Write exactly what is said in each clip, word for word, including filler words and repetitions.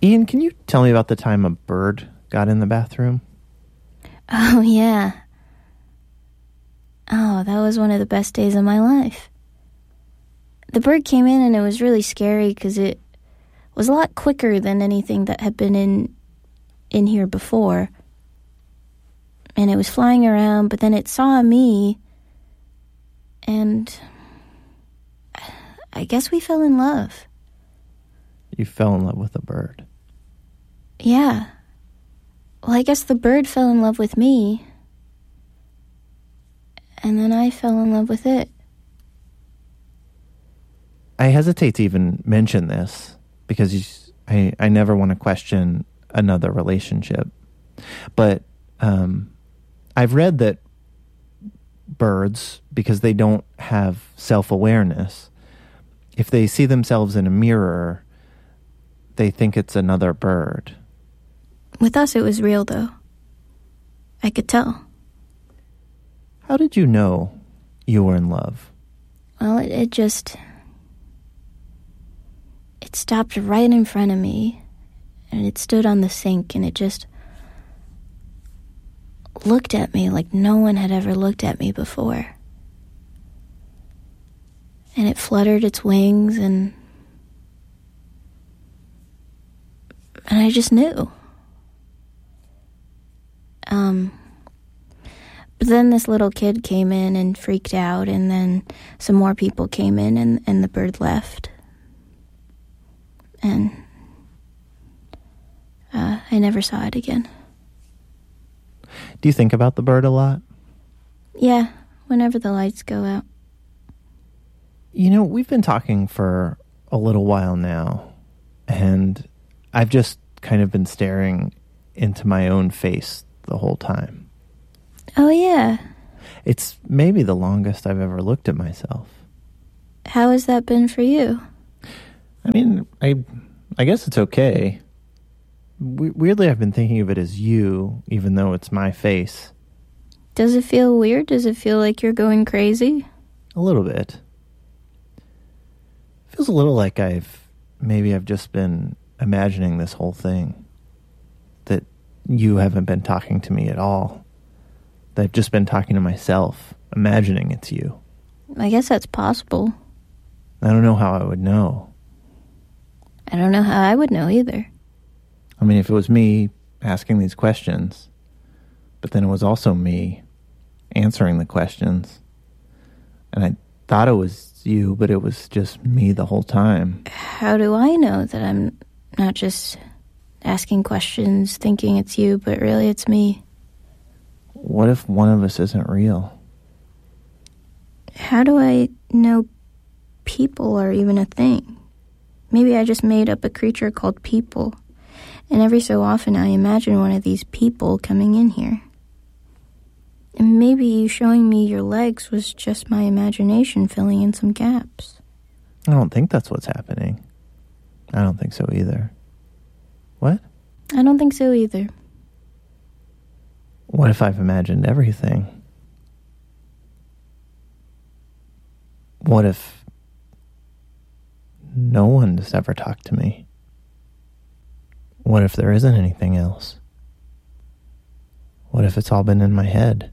Ian, can you tell me about the time a bird got in the bathroom? Oh, yeah. Oh, that was one of the best days of my life. The bird came in and it was really scary because it was a lot quicker than anything that had been in in here before. And it was flying around, but then it saw me, and I guess we fell in love. You fell in love with a bird? Yeah. Well, I guess the bird fell in love with me, and then I fell in love with it. I hesitate to even mention this because you, I, I never want to question another relationship. But um, I've read that birds, because they don't have self-awareness, if they see themselves in a mirror, they think it's another bird. With us, it was real, though. I could tell. How did you know you were in love? Well, it, it just... It stopped right in front of me, and it stood on the sink, and it just looked at me like no one had ever looked at me before. And it fluttered its wings, and and I just knew. Um, but then this little kid came in and freaked out, and then some more people came in, and, and the bird left. And uh, I never saw it again. Do you think about the bird a lot? Yeah, whenever the lights go out. You know, we've been talking for a little while now, and I've just kind of been staring into my own face the whole time. Oh, yeah. It's maybe the longest I've ever looked at myself. How has that been for you? I mean, I I guess it's okay. We- weirdly, I've been thinking of it as you, even though it's my face. Does it feel weird? Does it feel like you're going crazy? A little bit. Feels a little like I've, maybe I've just been imagining this whole thing. That you haven't been talking to me at all. That I've just been talking to myself, imagining it's you. I guess that's possible. I don't know how I would know. I don't know how I would know either. I mean, if it was me asking these questions, but then it was also me answering the questions, and I thought it was you, but it was just me the whole time. How do I know that I'm not just asking questions, thinking it's you, but really it's me? What if one of us isn't real? How do I know people are even a thing? Maybe I just made up a creature called people, and every so often I imagine one of these people coming in here. And maybe you showing me your legs was just my imagination filling in some gaps. I don't think that's what's happening. I don't think so either. What? I don't think so either. What if I've imagined everything? What if no one has ever talked to me? What if there isn't anything else? What if it's all been in my head?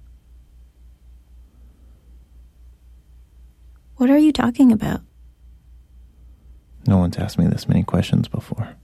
What are you talking about? No one's asked me this many questions before.